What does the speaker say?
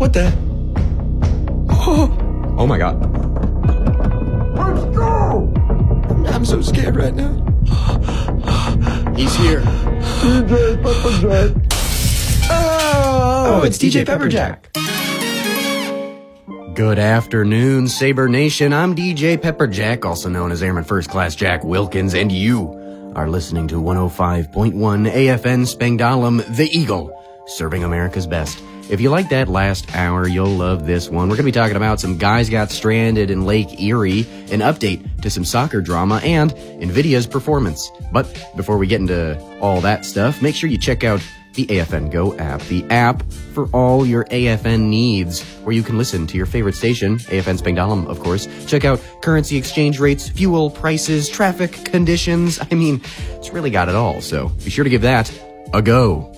What the? Oh my God. Let's go! I'm so scared right now. He's here. DJ Pepperjack. Oh, it's DJ Pepperjack. Good afternoon, Saber Nation. I'm DJ Pepperjack, also known as Airman First Class Jack Wilkins, and you are listening to 105.1 AFN Spangdahlem, The Eagle, serving America's best. If you like that last hour, you'll love this one. We're going to be talking about some guys got stranded in Lake Erie, an update to some soccer drama, and NVIDIA's performance. But before we get into all that stuff, make sure you check out the AFN Go app, the app for all your AFN needs, where you can listen to your favorite station, AFN Spangdahlem, of course. Check out currency exchange rates, fuel prices, traffic conditions. I mean, it's really got it all, so be sure to give that a go.